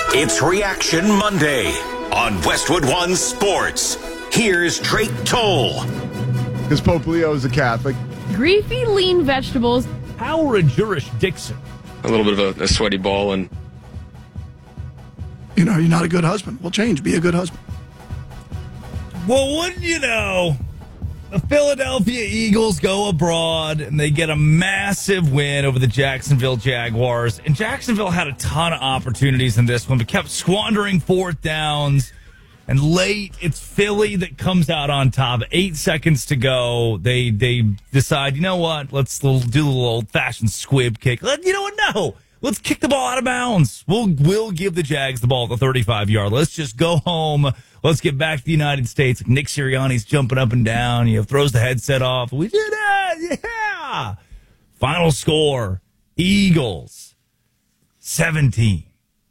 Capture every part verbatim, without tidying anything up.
It's Reaction Monday on Westwood One Sports. Here's Drake Toll. Because Pope Leo is a Catholic. Greasy lean vegetables. Howard Jurisdiction. A little bit of a, a sweaty ball, and you know, you're not a good husband. Well, change. Be a good husband. Well, wouldn't you know, the Philadelphia Eagles go abroad and they get a massive win over the Jacksonville Jaguars. And Jacksonville had a ton of opportunities in this one, but kept squandering fourth downs. And late, it's Philly that comes out on top. Eight seconds to go. They they decide, you know what? Let's do a little old-fashioned squib kick. Let, you know what? No. Let's kick the ball out of bounds. We'll we'll give the Jags the ball at the thirty-five yard. Let's just go home. Let's get back to the United States. Nick Sirianni's jumping up and down. You know, throws the headset off. We did it. Yeah. Final score, Eagles seventeen.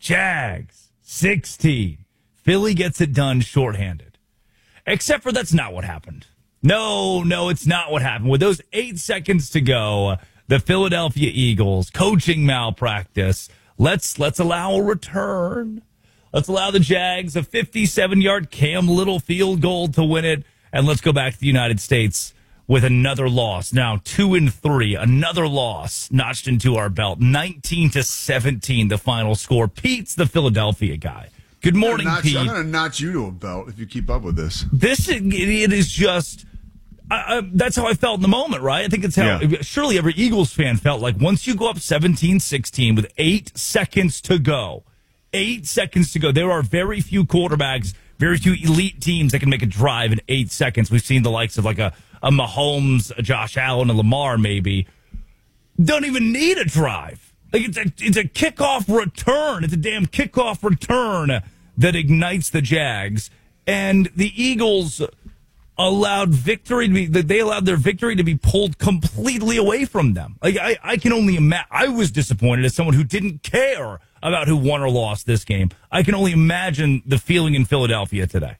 Jags sixteen. Philly gets it done shorthanded. Except for that's not what happened. No, no, it's not what happened. With those eight seconds to go, the Philadelphia Eagles, coaching malpractice. Let's let's allow a return. Let's allow the Jags a fifty-seven yard Cam Little field goal to win it. And let's go back to the United States with another loss. Now two and three, another loss notched into our belt. nineteen to seventeen, the final score. Pete's the Philadelphia guy. Good morning, notch, Pete. I'm going to notch you to a belt if you keep up with this. This it, it is just. I, I, that's how I felt in the moment, right? I think it's how Yeah. surely every Eagles fan felt like once you go up seventeen sixteen with eight seconds to go, eight seconds to go. There are very few quarterbacks, very few elite teams that can make a drive in eight seconds. We've seen the likes of like a, a Mahomes, a Josh Allen, a Lamar maybe. Don't even need a drive. Like it's a, it's a kickoff return. It's a damn kickoff return that ignites the Jags. And the Eagles allowed victory to be, they allowed their victory to be pulled completely away from them. Like I, I can only imagine. I was disappointed as someone who didn't care about who won or lost this game. I can only imagine the feeling in Philadelphia today.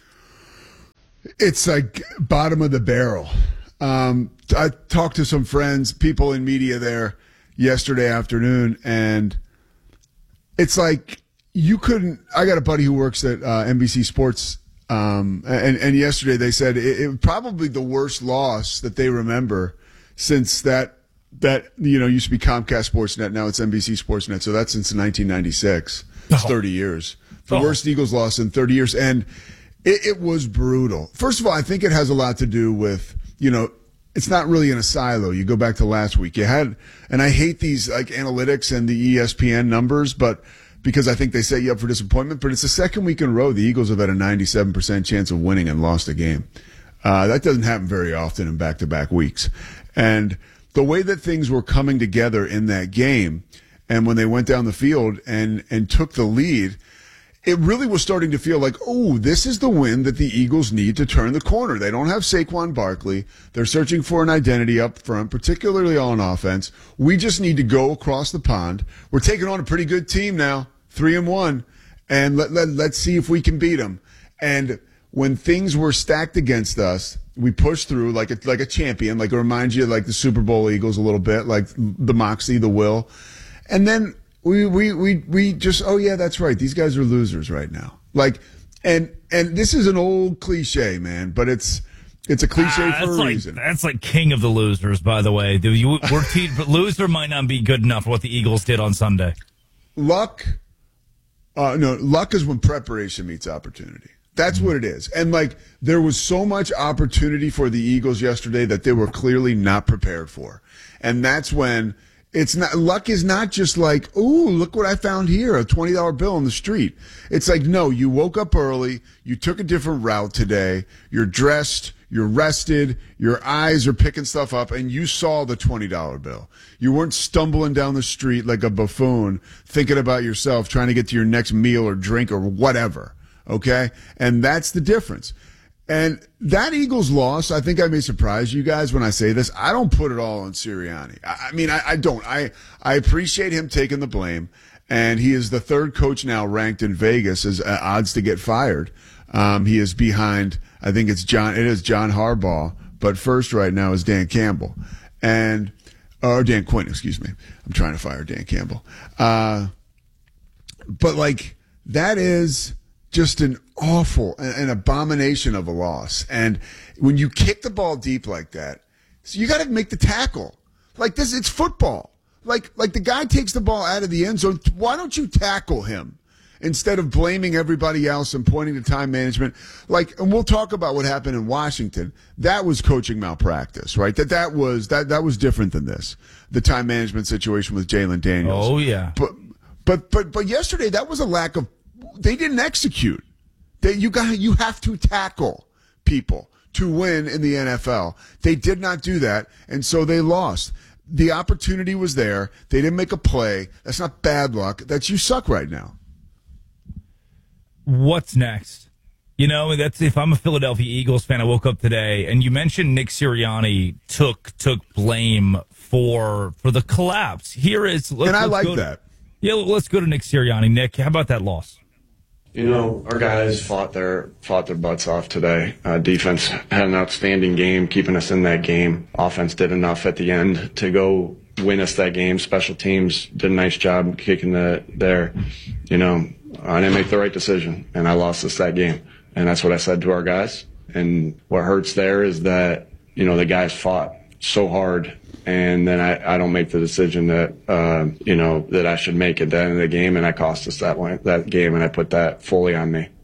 It's like bottom of the barrel. Um, I talked to some friends, people in media there yesterday afternoon, and it's like you couldn't. I got a buddy who works at uh, N B C Sports. Um, and, and yesterday they said it, it probably the worst loss that they remember since that, that, you know, used to be Comcast Sportsnet. Now it's N B C Sportsnet. So that's since nineteen ninety-six. It's thirty years. The Oh. worst Eagles loss in thirty years. And it, it was brutal. First of all, I think it has a lot to do with, you know, it's not really in a silo. You go back to last week. You had, and I hate these like analytics and the E S P N numbers, but because I think they set you up for disappointment, but it's the second week in a row the Eagles have had a ninety-seven percent chance of winning and lost a game. Uh, that doesn't happen very often in back-to-back weeks. And the way that things were coming together in that game, and when they went down the field and, and took the lead, it really was starting to feel like, oh, this is the win that the Eagles need to turn the corner. They don't have Saquon Barkley. They're searching for an identity up front, particularly on offense. We just need to go across the pond. We're taking on a pretty good team now, three and one, and let, let, let's see if we can beat them. And when things were stacked against us, we pushed through like a, like a champion, like it reminds you of like the Super Bowl Eagles a little bit, like the moxie, the will. And then We, we, we, we just, oh yeah, that's right. These guys are losers right now. Like, and, and this is an old cliche, man, but it's, it's a cliche Ah, for a that's like, reason. That's like king of the losers, by the way. Do you, we're te- loser might not be good enough for what the Eagles did on Sunday. Luck, uh, no, luck is when preparation meets opportunity. That's what it is. And like, there was so much opportunity for the Eagles yesterday that they were clearly not prepared for. And that's when, It's not, luck is not just like, ooh, look what I found here, a twenty dollar bill on the street. It's like, no, you woke up early, you took a different route today, you're dressed, you're rested, your eyes are picking stuff up, and you saw the twenty dollar bill. You weren't stumbling down the street like a buffoon, thinking about yourself, trying to get to your next meal or drink or whatever, okay? And that's the difference. And that Eagles loss, I think I may surprise you guys when I say this. I don't put it all on Sirianni. I, I mean, I, I don't. I, I appreciate him taking the blame, and he is the third coach now ranked in Vegas as uh, odds to get fired. Um, he is behind, I think it's John, it is John Harbaugh, but first right now is Dan Campbell. And, or Dan Quinn, excuse me. I'm trying to fire Dan Campbell. Uh, but like, that is just an awful, an abomination of a loss. And when you kick the ball deep like that, so you got to make the tackle. Like this, it's football. Like, like the guy takes the ball out of the end zone. Why don't you tackle him instead of blaming everybody else and pointing to time management? Like, and we'll talk about what happened in Washington. That was coaching malpractice, right? That that was that that was different than this. The time management situation with Jalen Daniels. Oh yeah. But but but but yesterday that was a lack of. They didn't execute. They, you got you have to tackle people to win in the N F L. They did not do that, and so they lost. The opportunity was there. They didn't make a play. That's not bad luck. That's you suck right now. What's next? You know, that's if I'm a Philadelphia Eagles fan. I woke up today, and you mentioned Nick Sirianni took took blame for for the collapse. Here is, let's, and I let's like go that. To, yeah, let's go to Nick Sirianni. Nick, how about that loss? You know, our guys fought their fought their butts off today. Uh, defense had an outstanding game, keeping us in that game. Offense did enough at the end to go win us that game. Special teams did a nice job kicking the there. You know, I didn't make the right decision, and I lost us that game. And that's what I said to our guys. And what hurts there is that, you know, the guys fought so hard, and then I, I don't make the decision that, uh, you know, that I should make at the end of the game, and I cost us that one, that game, and I put that fully on me.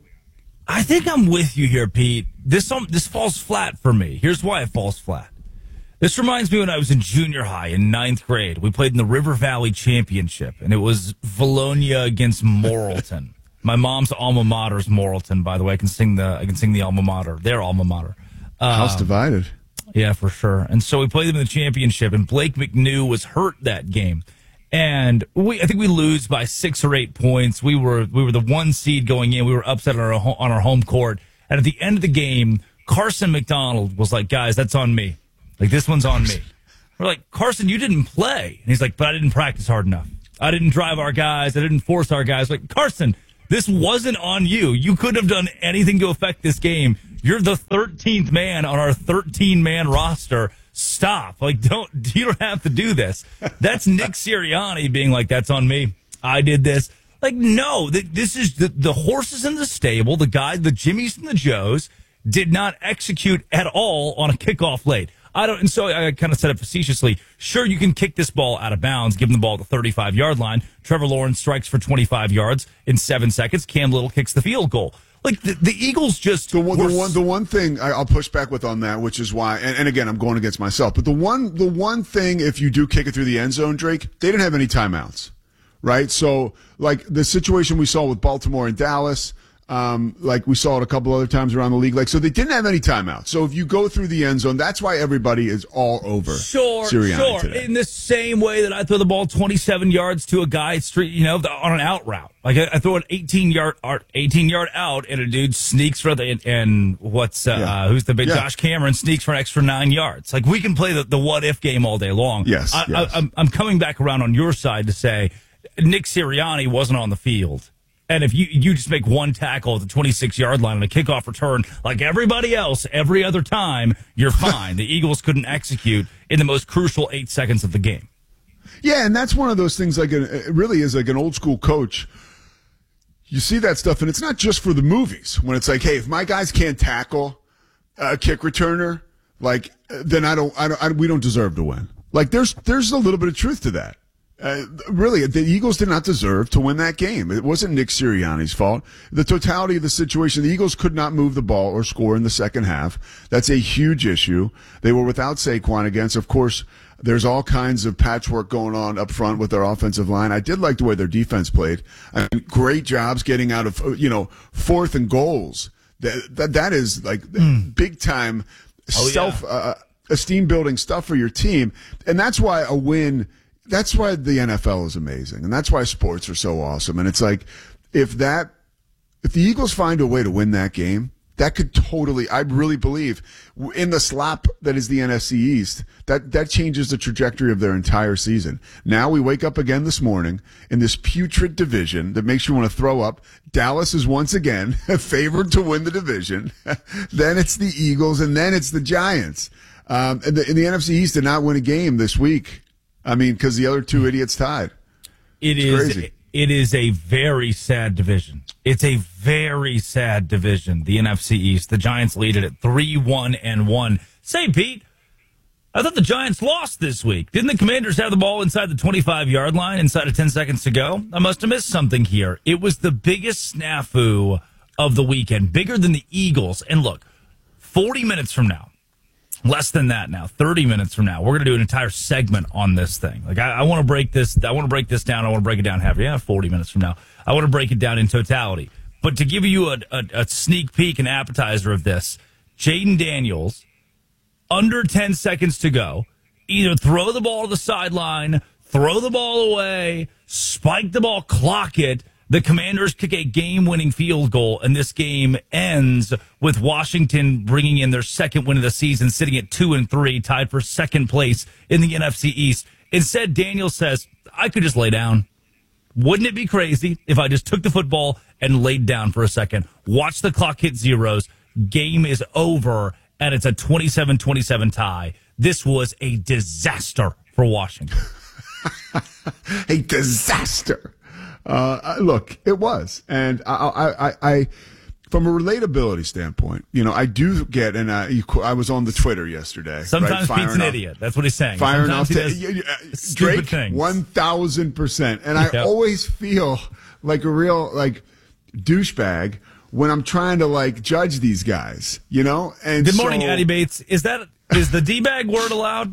I think I'm with you here, Pete. This um, this falls flat for me. Here's why it falls flat. This reminds me when I was in junior high in ninth grade. We played in the River Valley Championship, and it was Valonia against Morrilton. My mom's alma mater is Morrilton, by the way. I can sing the I can sing the alma mater, their alma mater. Um, House divided. Yeah, for sure. And so we played them in the championship, and Blake McNew was hurt that game. And we, I think we lose by six or eight points. We were we were the one seed going in. We were upset on our on our home court. And at the end of the game, Carson McDonald was like, "Guys, that's on me. Like this one's on me." We're like, "Carson, you didn't play." And he's like, "But I didn't practice hard enough. I didn't drive our guys. I didn't force our guys." Like, Carson, this wasn't on you. You couldn't have done anything to affect this game. You're the thirteenth man on our thirteen-man roster. Stop. Like, don't, you don't have to do this. That's Nick Sirianni being like, that's on me. I did this. Like, no, th- this is the, the horses in the stable, the guys, the Jimmies and the Joes did not execute at all on a kickoff late. I don't, and so I kind of said it facetiously. Sure, you can kick this ball out of bounds, give them the ball at the thirty-five-yard line. Trevor Lawrence strikes for twenty-five yards in seven seconds. Cam Little kicks the field goal. Like, the, the Eagles just... The one, the one, the one thing I, I'll push back with on that, which is why, and, and again, I'm going against myself, but the one, the one thing, if you do kick it through the end zone, Drake, they didn't have any timeouts, right? So, like, the situation we saw with Baltimore and Dallas, um, like we saw it a couple other times around the league, like, so they didn't have any timeouts. So if you go through the end zone, that's why everybody is all over Sure, Sirianni sure. today. In the same way that I throw the ball twenty-seven yards to a guy street, you know, on an out route. Like, I, I throw an eighteen-yard eighteen-yard out, and a dude sneaks for the, and, and what's, uh, Yeah. uh, who's the big Yeah. Josh Cameron sneaks for an extra nine yards. Like, we can play the, the what-if game all day long. Yes, I, yes. I, I'm, I'm coming back around on your side to say Nick Sirianni wasn't on the field. And if you, you just make one tackle at the twenty-six-yard line on a kickoff return, like everybody else, every other time, you're fine. The Eagles couldn't execute in the most crucial eight seconds of the game. Yeah, and that's one of those things, like, a, it really is like an old school coach. You see that stuff, and it's not just for the movies. When it's like, hey, if my guys can't tackle a kick returner, like, then I don't, I don't, I, we don't deserve to win. Like, there's, there's a little bit of truth to that. Uh, really, the Eagles did not deserve to win that game. It wasn't Nick Sirianni's fault. The totality of the situation, the Eagles could not move the ball or score in the second half. That's a huge issue. They were without Saquon against, of course. There's all kinds of patchwork going on up front with their offensive line. I did like the way their defense played. I mean, great jobs getting out of, you know, fourth and goals. That that, that is like mm. big time oh, self yeah. uh, esteem building stuff for your team, and that's why a win. That's why the N F L is amazing, and that's why sports are so awesome. And it's like, if that, if the Eagles find a way to win that game, that could totally, I really believe, in the slop that is the N F C East, that, that changes the trajectory of their entire season. Now we wake up again this morning in this putrid division that makes you want to throw up. Dallas is once again favored to win the division. Then it's the Eagles, and then it's the Giants. Um, and, the, and the N F C East did not win a game this week. I mean, because the other two idiots tied. It it's is. crazy. it is a very sad division. It's a very sad division, the N F C East. The Giants lead it at three one and one. Say, Pete, I thought the Giants lost this week. Didn't the Commanders have the ball inside the twenty-five-yard line inside of ten seconds to go? I must have missed something here. It was the biggest snafu of the weekend, bigger than the Eagles. And look, forty minutes from now, less than that now, thirty minutes from now, we're going to do an entire segment on this thing. Like, I, I want to break this. I want to break this down. I want to break it down half. Yeah, forty minutes from now. I want to break it down in totality. But to give you a, a, a sneak peek and appetizer of this, Jaden Daniels, under ten seconds to go, either throw the ball to the sideline, throw the ball away, spike the ball, clock it. The Commanders kick a game-winning field goal, and this game ends with Washington bringing in their second win of the season, sitting at two and three, tied for second place in the N F C East. Instead, Daniel says, I could just lay down. Wouldn't it be crazy if I just took the football and laid down for a second? Watch the clock hit zeros. Game is over, and it's a twenty-seven twenty-seven tie. This was a disaster for Washington. A disaster. Uh, look, it was. And I, I, I, I, from a relatability standpoint, you know, I do get, and I, I was on the Twitter yesterday. Sometimes right, Pete's an off, idiot. That's what he's saying. Firing Sometimes off he to, does uh, stupid Drake, things. one thousand percent. And I Yep. always feel like a real, like, douchebag when I'm trying to, like, judge these guys, you know? And Good morning, so, Addie Bates. Is that, is the D-bag word allowed?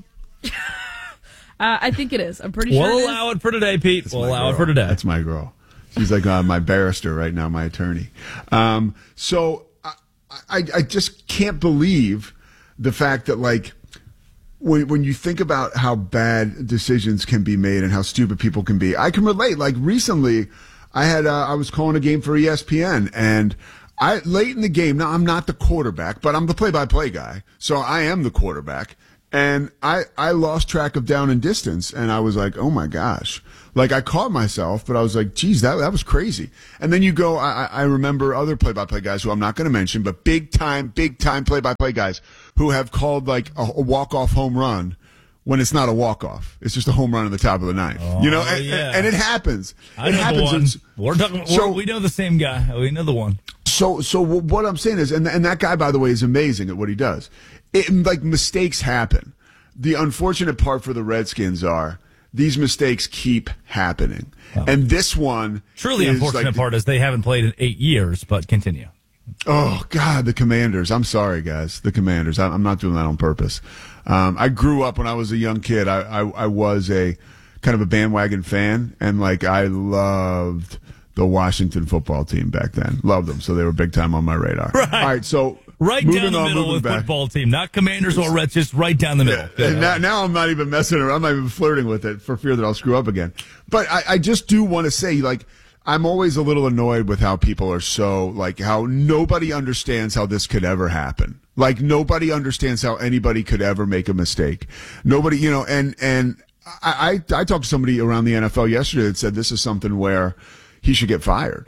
Uh, I think it is. I'm pretty sure We'll it is. allow it for today, Pete. That's We'll my allow girl. it for today. That's my girl. She's like uh, my barrister right now, my attorney. Um, so I, I, I just can't believe the fact that, like, when when you think about how bad decisions can be made and how stupid people can be, I can relate. Like, recently, I had uh, I was calling a game for E S P N, and I late in the game. Now, I'm not the quarterback, but I'm the play-by-play guy, so I am the quarterback. And I, I lost track of down and distance, and I was like, oh, my gosh. Like, I caught myself, but I was like, geez, that that was crazy. And then you go, I, I remember other play-by-play guys who I'm not going to mention, but big-time, big-time play-by-play guys who have called, like, a, a walk-off home run when it's not a walk-off. It's just a home run at the top of the ninth. Oh, you know, and, yeah. and it happens. I it know happens. the one. We're talking, So- we're, we know the same guy. We know the one. So, so what I'm saying is, and, and that guy, by the way, is amazing at what he does. It, like, mistakes happen. The unfortunate part for the Redskins are these mistakes keep happening. Oh. And this one Truly is unfortunate like, part is they haven't played in eight years, but continue. Oh, God, the Commanders. I'm sorry, guys. The Commanders. I'm not doing that on purpose. Um, I grew up when I was a young kid. I, I, I was a kind of a bandwagon fan, and, like, I loved the Washington football team back then. Loved them, so they were big time on my radar. Right. All right, so Right moving down the on, middle moving with back. football team, not Commanders or Reds, just right down the middle. Yeah. And now, now I'm not even messing around. I'm not even flirting with it for fear that I'll screw up again. But I, I just do want to say, like, I'm always a little annoyed with how people are so, like, how nobody understands how this could ever happen. Like, nobody understands how anybody could ever make a mistake. Nobody, you know, and, and I, I, I talked to somebody around the N F L yesterday that said this is something where he should get fired.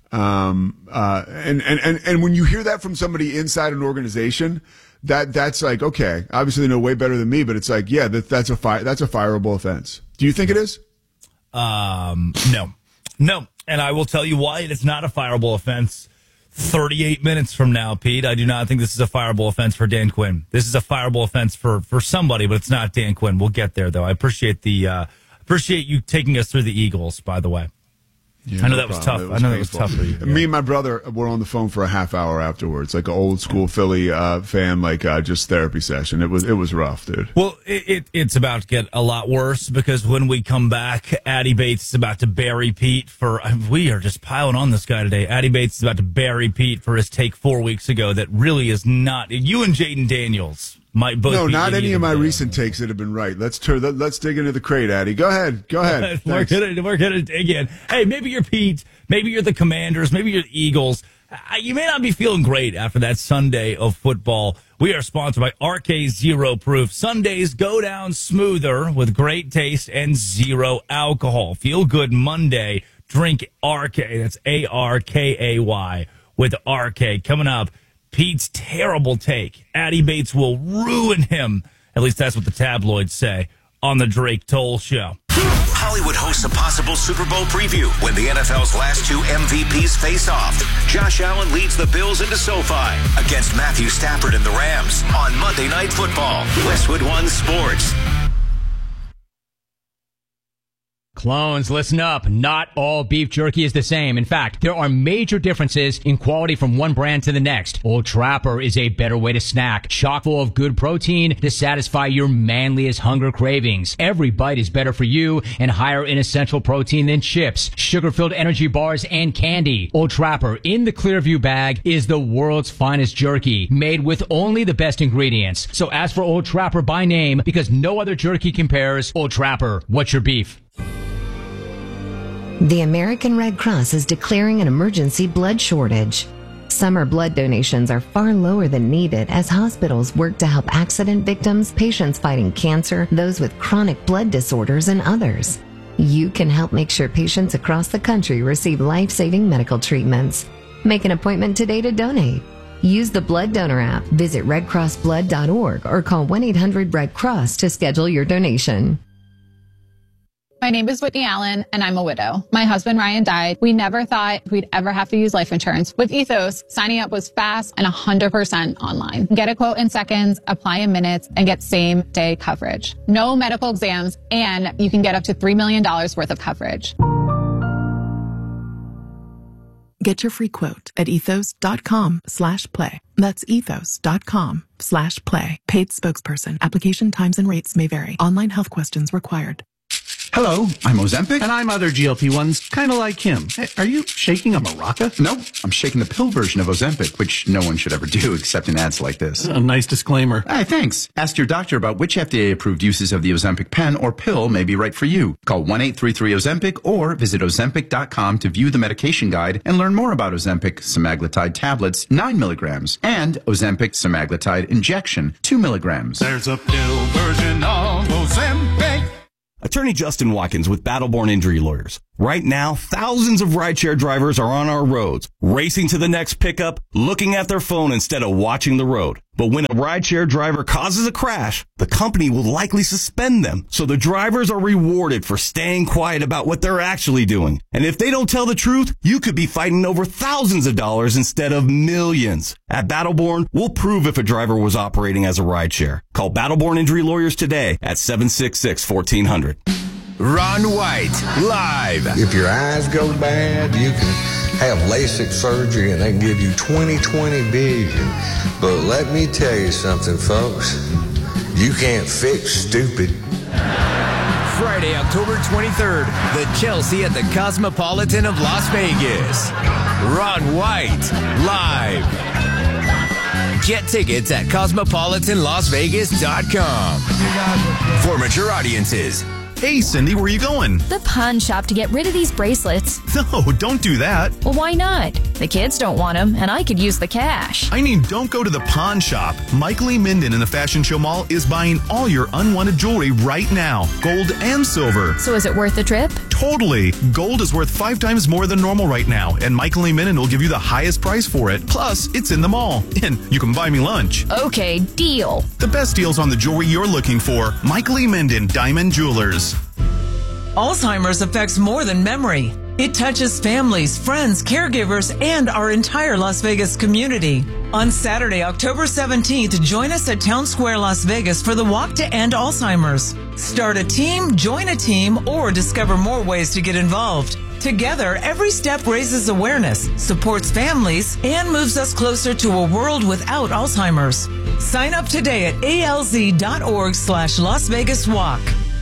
Um, uh, and, and, and, and when you hear that from somebody inside an organization, that, that's like, okay, obviously they know way better than me, but it's like, yeah, that, that's a fi- that's a fireable offense. Do you think it is? Um, no, no. And I will tell you why it is not a fireable offense. thirty-eight minutes from now, Pete, I do not think this is a fireable offense for Dan Quinn. This is a fireable offense for, for somebody, but it's not Dan Quinn. We'll get there, though. I appreciate the, uh, appreciate you taking us through the Eagles, by the way. Yeah, I know no that was problem. tough. I know that was painful. tough for you. Me and my brother were on the phone for a half hour afterwards, like an old school Philly uh, fan, like uh, just therapy session. It was it was rough, dude. Well, it, it, it's about to get a lot worse because when we come back, Addie Bates is about to bury Pete for. We are just piling on this guy today. Addie Bates is about to bury Pete for his take four weeks ago. That really is not. You and Jaden Daniels might both. No, be not any idiots of my there. recent takes that have been right. Let's turn. Let, let's dig into the crate, Addie. Go ahead. Go ahead. we're Thanks. gonna we're gonna dig in. Hey, maybe you're Pete. Maybe you're the Commanders. Maybe you're the Eagles. Uh, You may not be feeling great after that Sunday of football. We are sponsored by R K Zero Proof. Sundays go down smoother with great taste and zero alcohol. Feel good Monday. Drink R K. That's A R K A Y with R K. Coming up, Pete's terrible take. Addie Bates will ruin him. At least that's what the tabloids say on the Drake Toll Show. Hollywood hosts a possible Super Bowl preview when the N F L's last two M V Ps face off. Josh Allen leads the Bills into SoFi against Matthew Stafford and the Rams on Monday Night Football. Westwood One Sports. Clones, listen up. Not all beef jerky is the same. In fact, there are major differences in quality from one brand to the next. Old Trapper is a better way to snack, chock full of good protein to satisfy your manliest hunger cravings. Every bite is better for you and higher in essential protein than chips, sugar-filled energy bars, and candy. Old Trapper in the Clearview bag is the world's finest jerky, made with only the best ingredients. So ask for Old Trapper by name because no other jerky compares. Old Trapper, what's your beef? The American Red Cross is declaring an emergency blood shortage. Summer blood donations are far lower than needed as hospitals work to help accident victims, patients fighting cancer, those with chronic blood disorders, and others. You can help make sure patients across the country receive life-saving medical treatments. Make an appointment today to donate. Use the Blood Donor app, visit red cross blood dot org, or call one eight hundred red cross to schedule your donation. My name is Whitney Allen, and I'm a widow. My husband, Ryan, died. We never thought we'd ever have to use life insurance. With Ethos, signing up was fast and one hundred percent online. Get a quote in seconds, apply in minutes, and get same-day coverage. No medical exams, and you can get up to three million dollars worth of coverage. Get your free quote at ethos.com slash play. That's ethos.com slash play. Paid spokesperson. Application times and rates may vary. Online health questions required. Hello, I'm Ozempic. And I'm other G L P ones, kind of like him. Hey, are you shaking a maraca? No, I'm shaking the pill version of Ozempic, which no one should ever do except in ads like this. A nice disclaimer. Hey, thanks. Ask your doctor about which F D A-approved uses of the Ozempic pen or pill may be right for you. Call one eight three three Ozempic or visit ozempic dot com to view the medication guide and learn more about Ozempic semaglutide tablets, nine milligrams, and Ozempic semaglutide injection, two milligrams. There's a pill version of Ozempic. Attorney Justin Watkins with Battleborn Injury Lawyers. Right now, thousands of rideshare drivers are on our roads, racing to the next pickup, looking at their phone instead of watching the road. But when a rideshare driver causes a crash, the company will likely suspend them. So the drivers are rewarded for staying quiet about what they're actually doing. And if they don't tell the truth, you could be fighting over thousands of dollars instead of millions. At Battleborn, we'll prove if a driver was operating as a rideshare. Call Battleborn Injury Lawyers today at seven six six, one four zero zero. Ron White, live. If your eyes go bad, you can have LASIK surgery and they can give you twenty twenty vision. But let me tell you something, folks. You can't fix stupid. Friday, October twenty-third, the Chelsea at the Cosmopolitan of Las Vegas. Ron White, live. Get tickets at cosmopolitan las vegas dot com. For mature audiences. Hey, Cindy, where are you going? The pawn shop to get rid of these bracelets. No, don't do that. Well, why not? The kids don't want them, and I could use the cash. I mean, don't go to the pawn shop. Michael E. Minden in the Fashion Show Mall is buying all your unwanted jewelry right now, gold and silver. So is it worth the trip? Totally. Gold is worth five times more than normal right now, and Michael E. Minden will give you the highest price for it. Plus, it's in the mall, and you can buy me lunch. Okay, deal. The best deals on the jewelry you're looking for. Michael E. Minden, Diamond Jewelers. Alzheimer's affects more than memory. It touches families, friends, caregivers, and our entire Las Vegas community. On Saturday, October seventeenth, join us at Town Square, Las Vegas for the Walk to End Alzheimer's. Start a team, join a team, or discover more ways to get involved. Together, every step raises awareness, supports families, and moves us closer to a world without Alzheimer's. Sign up today at A L Z dot org slash Las Vegas Walk.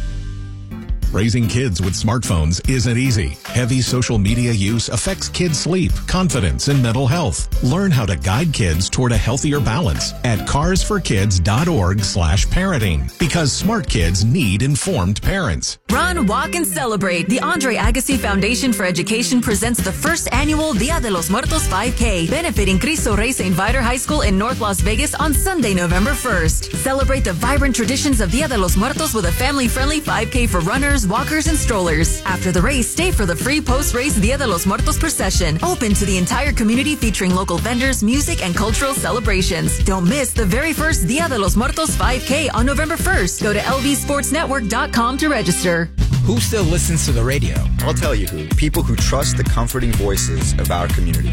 Raising kids with smartphones isn't easy. Heavy social media use affects kids' sleep, confidence, and mental health. Learn how to guide kids toward a healthier balance at cars for kids dot org slash parenting. Because smart kids need informed parents. Run, walk, and celebrate. The Andre Agassi Foundation for Education presents the first annual Dia de los Muertos five K, benefiting Cristo Rey Saint Viator High School in North Las Vegas on Sunday, November first. Celebrate the vibrant traditions of Dia de los Muertos with a family-friendly five K for runners, walkers, and strollers. After the race, stay for the free post-race Dia de los Muertos procession, open to the entire community featuring local vendors, music, and cultural celebrations. Don't miss the very first Dia de los Muertos five K on November first. Go to L V sports network dot com to register. Who still listens to the radio? I'll tell you who. People who trust the comforting voices of our community.